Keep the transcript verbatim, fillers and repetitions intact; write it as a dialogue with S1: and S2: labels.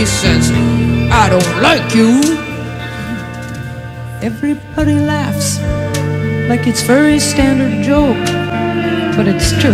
S1: he says, I don't like you. Everybody laughs like it's very standard joke, but it's true.